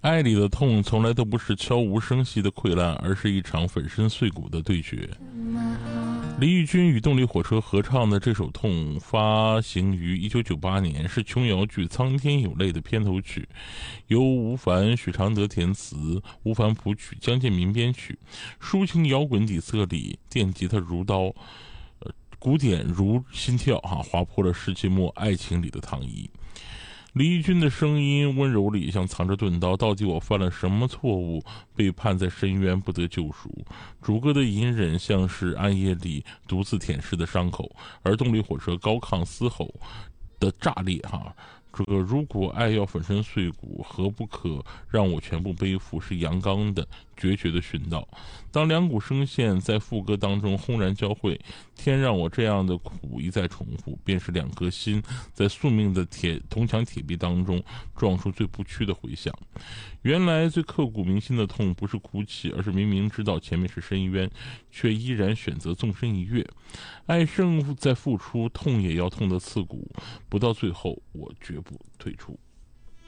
爱里的痛从来都不是悄无声息的溃烂，而是一场粉身碎骨的对决。李翊君与动力火车合唱的这首《痛》发行于1998年，是琼瑶剧《苍天有泪》的片头曲，由吴凡、许常德填词，吴凡谱曲，江建民编曲。抒情摇滚底色里，电吉他如刀，鼓点如心跳，划破了世纪末爱情里的糖衣。李翊君的声音温柔里像藏着钝刀，到底我犯了什么错误，被判在深渊不得救赎？主歌的隐忍像是暗夜里独自舔舐的伤口，而动力火车高亢嘶吼的炸裂，这个如果爱要粉身碎骨，何不可让我全部背负？是阳刚的决绝的殉道。当两股声线在副歌当中轰然交汇，天让我这样的苦一再重复，便是两颗心在宿命的铜墙铁壁当中撞出最不屈的回响。原来最刻骨铭心的痛不是哭泣，而是明明知道前面是深渊，却依然选择纵身一跃。爱胜在付出，痛也要痛得刺骨，不到最后我绝不退出。